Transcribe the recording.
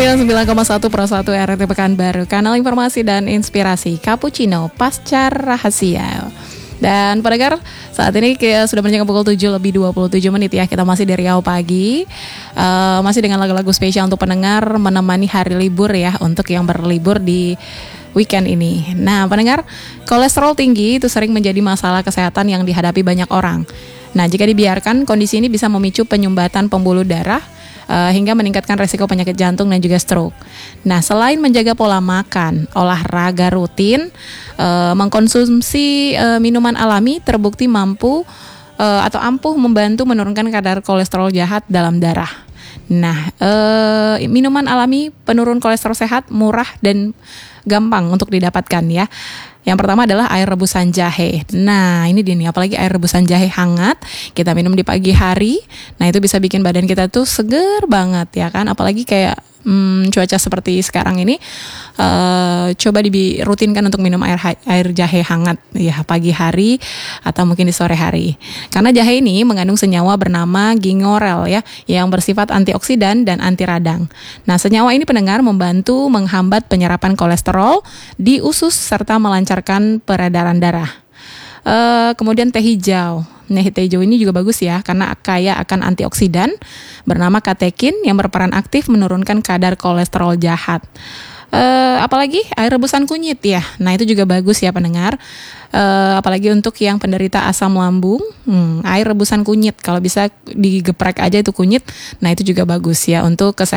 99,1 Pro 1 RRT Pekanbaru, kanal informasi dan inspirasi Cappuccino Pasca Rahasia. Dan pendengar, saat ini sudah menunjukkan pukul 7:27 ya. Kita masih di Riau Pagi, masih dengan lagu-lagu spesial untuk pendengar menemani hari libur ya, untuk yang berlibur di weekend ini. Nah pendengar, kolesterol tinggi itu sering menjadi masalah kesehatan yang dihadapi banyak orang. Nah jika dibiarkan, kondisi ini bisa memicu penyumbatan pembuluh darah, hingga meningkatkan resiko penyakit jantung dan juga stroke. Nah, selain menjaga pola makan, olahraga rutin, mengkonsumsi minuman alami terbukti mampu atau ampuh membantu menurunkan kadar kolesterol jahat dalam darah. Nah, minuman alami penurun kolesterol sehat, murah dan gampang untuk didapatkan ya. Yang pertama adalah air rebusan jahe. Nah ini dia nih, apalagi air rebusan jahe hangat kita minum di pagi hari. Nah itu bisa bikin badan kita tuh seger banget ya kan. Apalagi kayak cuaca seperti sekarang ini, coba dirutinkan untuk minum air jahe hangat ya pagi hari atau mungkin di sore hari. Karena jahe ini mengandung senyawa bernama gingerol ya, yang bersifat antioksidan dan anti radang. Nah senyawa ini pendengar membantu menghambat penyerapan kolesterol di usus serta melancarkan peredaran darah. Kemudian teh hijau. Nah, teh hijau ini juga bagus ya karena kaya akan antioksidan bernama katekin yang berperan aktif menurunkan kadar kolesterol jahat. Apalagi air rebusan kunyit ya. Nah, itu juga bagus ya pendengar. Apalagi untuk yang penderita asam lambung, air rebusan kunyit kalau bisa digeprek aja itu kunyit. Nah, itu juga bagus ya untuk kesehatan